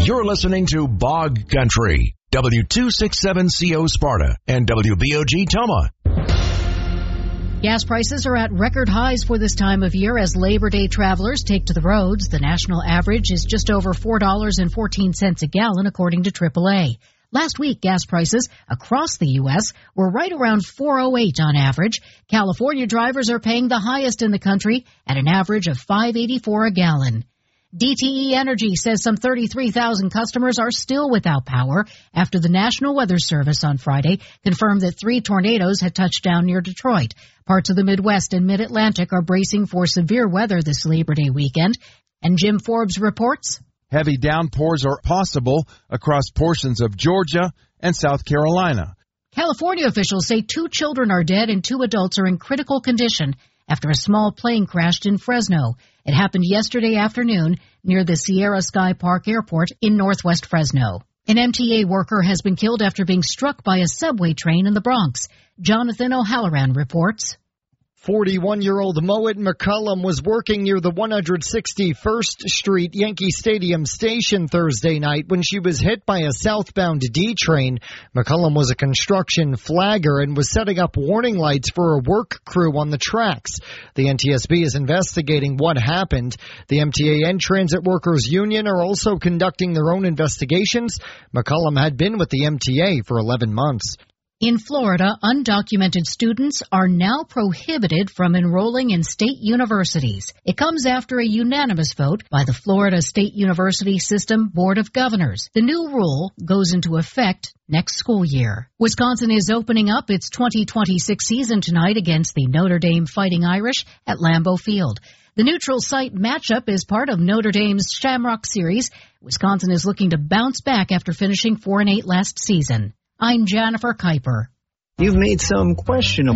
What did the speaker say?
You're listening to Bog Country, W267CO Sparta and WBOG Toma. Gas prices are at record highs for this time of year as Labor Day travelers take to the roads. The national average is just over $4.14 a gallon, according to AAA. Last week, gas prices across the U.S. were right around $4.08 on average. California drivers are paying the highest in the country at an average of $5.84 a gallon. DTE Energy says some 33,000 customers are still without power after the National Weather Service on Friday confirmed that 3 tornadoes had touched down near Detroit. Parts of the Midwest and Mid-Atlantic are bracing for severe weather this Labor Day weekend. And Jim Forbes reports heavy downpours are possible across portions of Georgia and South Carolina. California officials say 2 children are dead and 2 adults are in critical condition after a small plane crashed in Fresno. It happened yesterday afternoon near the Sierra Sky Park Airport in northwest Fresno. An MTA worker has been killed after being struck by a subway train in the Bronx. Jonathan O'Halloran reports. 41-year-old Moet McCullum was working near the 161st Street Yankee Stadium station Thursday night when she was hit by a southbound D train. McCullum was a construction flagger and was setting up warning lights for a work crew on the tracks. The NTSB is investigating what happened. The MTA and Transit Workers Union are also conducting their own investigations. McCullum had been with the MTA for 11 months. In Florida, undocumented students are now prohibited from enrolling in state universities. It comes after a unanimous vote by the Florida State University System Board of Governors. The new rule goes into effect next school year. Wisconsin is opening up its 2026 season tonight against the Notre Dame Fighting Irish at Lambeau Field. The neutral site matchup is part of Notre Dame's Shamrock Series. Wisconsin is looking to bounce back after finishing 4-8 last season. I'm Jennifer Kuiper. You've made some questionable